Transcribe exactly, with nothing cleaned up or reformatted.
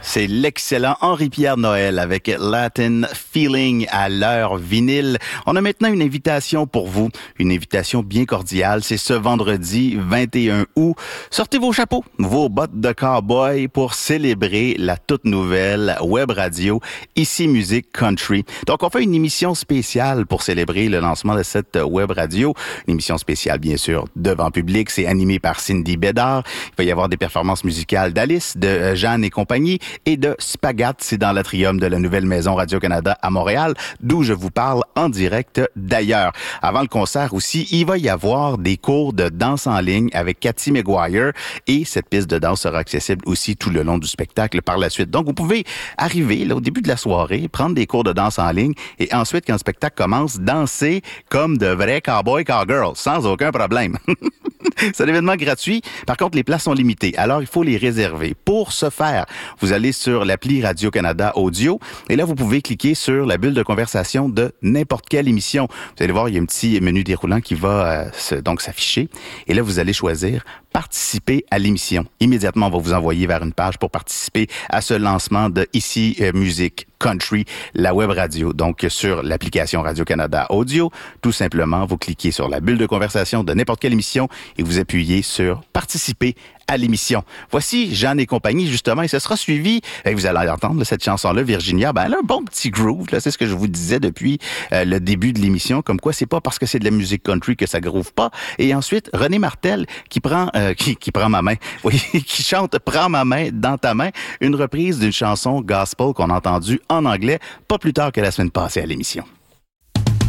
C'est l'excellent Henri-Pierre Noël avec Latin Feeling à l'heure vinyle. On a maintenant une invitation pour vous, une invitation bien cordiale. C'est ce vendredi vingt et un août. Sortez vos chapeaux, vos bottes de cowboy pour célébrer la toute nouvelle web radio Ici Musique Country. Donc, on fait une émission spéciale pour célébrer le lancement de cette web radio. Une émission spéciale, bien sûr, devant public. C'est animé par Cindy Bédard. Il va y avoir des performances musicales d'Alice, de Jeanne et compagnie, et de Spagat, c'est dans l'atrium de la nouvelle maison Radio-Canada à Montréal, d'où je vous parle en direct d'ailleurs. Avant le concert aussi, il va y avoir des cours de danse en ligne avec Cathy McGuire et cette piste de danse sera accessible aussi tout le long du spectacle par la suite. Donc, vous pouvez arriver là, au début de la soirée, prendre des cours de danse en ligne et ensuite, quand le spectacle commence, danser comme de vrais cowboys cowgirls, sans aucun problème. C'est un événement gratuit. Par contre, les places sont limitées. Alors, il faut les réserver. Pour ce faire, vous allez sur l'appli Radio-Canada Audio et là, vous pouvez cliquer sur la bulle de conversation de n'importe quelle émission. Vous allez voir, il y a un petit menu déroulant qui va euh, se, donc s'afficher. Et là, vous allez choisir participer à l'émission. Immédiatement, on va vous envoyer vers une page pour participer à ce lancement de Ici euh, Musique Country, la web radio. Donc, sur l'application Radio-Canada Audio, tout simplement, vous cliquez sur la bulle de conversation de n'importe quelle émission et vous appuyez sur participer à l'émission. Voici Jeanne et compagnie, justement, et ce sera suivi, et vous allez entendre cette chanson-là, Virginia, ben elle a un bon petit groove, là, c'est ce que je vous disais depuis euh, le début de l'émission, comme quoi c'est pas parce que c'est de la musique country que ça groove pas. Et ensuite, René Martel, qui prend euh, qui, qui prend ma main, oui, qui chante « Prends ma main dans ta main », une reprise d'une chanson gospel qu'on a entendue en anglais pas plus tard que la semaine passée à l'émission.